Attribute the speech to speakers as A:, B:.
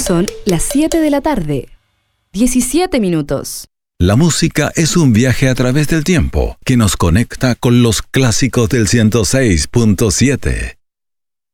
A: Son las 7 de la tarde, 17 minutos.
B: La música es un viaje a través del tiempo que nos conecta con los clásicos del 106.7.